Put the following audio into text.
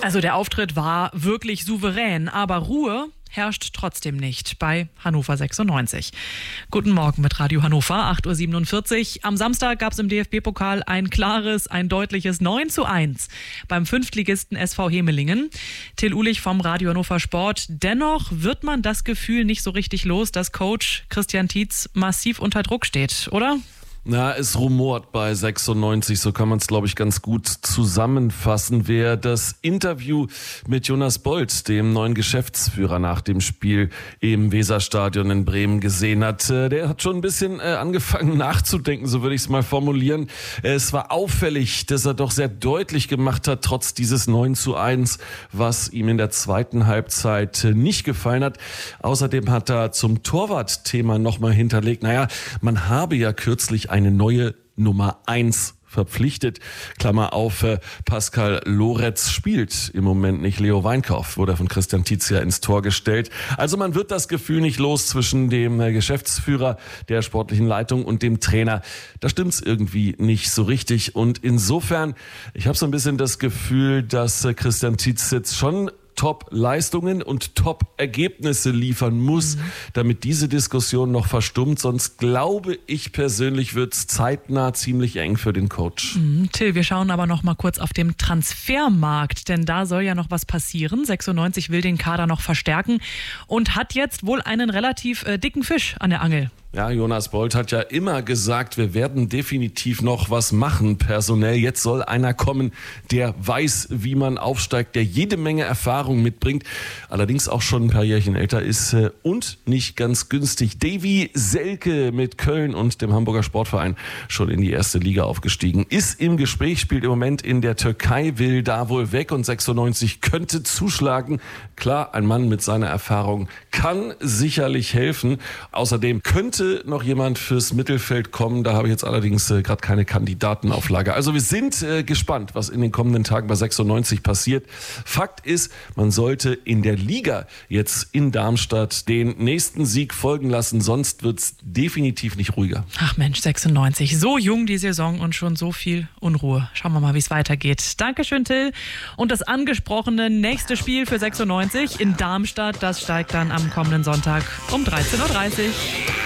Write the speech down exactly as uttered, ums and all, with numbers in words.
Also der Auftritt war wirklich souverän, aber Ruhe herrscht trotzdem nicht bei Hannover sechsundneunzig. Guten Morgen mit Radio Hannover, acht Uhr siebenundvierzig. Am Samstag gab es im D F B-Pokal ein klares, ein deutliches neun zu eins beim Fünftligisten S V Hemelingen. Till Uhlich vom Radio Hannover Sport. Dennoch wird man das Gefühl nicht so richtig los, dass Coach Christian Tietz massiv unter Druck steht, oder? Na, es rumort bei sechsundneunzig, so kann man es, glaube ich, ganz gut zusammenfassen. Wer das Interview mit Jonas Bold, dem neuen Geschäftsführer, nach dem Spiel im Weserstadion in Bremen gesehen hat, der hat schon ein bisschen äh, angefangen nachzudenken, so würde ich es mal formulieren. Es war auffällig, dass er doch sehr deutlich gemacht hat, trotz dieses neun zu eins, was ihm in der zweiten Halbzeit nicht gefallen hat. Außerdem hat er zum Torwartthema nochmal hinterlegt, naja, man habe ja kürzlich eine neue Nummer eins verpflichtet. Klammer auf, äh, Pascal Loretz spielt im Moment nicht. Leo Weinkauf wurde von Christian Tietz ja ins Tor gestellt. Also man wird das Gefühl nicht los zwischen dem äh, Geschäftsführer der sportlichen Leitung und dem Trainer. Da stimmt's irgendwie nicht so richtig. Und insofern, ich habe so ein bisschen das Gefühl, dass äh, Christian Tietz jetzt schon Top-Leistungen und Top-Ergebnisse liefern muss, mhm. damit diese Diskussion noch verstummt. Sonst glaube ich persönlich, wird es zeitnah ziemlich eng für den Coach. Mhm. Till, wir schauen aber noch mal kurz auf den Transfermarkt, denn da soll ja noch was passieren. sechsundneunzig will den Kader noch verstärken und hat jetzt wohl einen relativ äh, dicken Fisch an der Angel. Ja, Jonas Bold hat ja immer gesagt, wir werden definitiv noch was machen personell. Jetzt soll einer kommen, der weiß, wie man aufsteigt, der jede Menge Erfahrung mitbringt, allerdings auch schon ein paar Jährchen älter ist äh, und nicht ganz günstig. Davy Selke mit Köln und dem Hamburger Sportverein schon in die erste Liga aufgestiegen, ist im Gespräch, spielt im Moment in der Türkei, will da wohl weg und sechsundneunzig könnte zuschlagen. Klar, ein Mann mit seiner Erfahrung kann sicherlich helfen. Außerdem könnte noch jemand fürs Mittelfeld kommen. Da habe ich jetzt allerdings äh, gerade keine Kandidaten auf Lager. Also wir sind äh, gespannt, was in den kommenden Tagen bei sechsundneunzig passiert. Fakt ist, man sollte in der Liga jetzt in Darmstadt den nächsten Sieg folgen lassen. Sonst wird es definitiv nicht ruhiger. Ach Mensch, sechsundneunzig. So jung die Saison und schon so viel Unruhe. Schauen wir mal, wie es weitergeht. Dankeschön, Till. Und das angesprochene nächste Spiel für sechsundneunzig in Darmstadt, das steigt dann am kommenden Sonntag um dreizehn Uhr dreißig.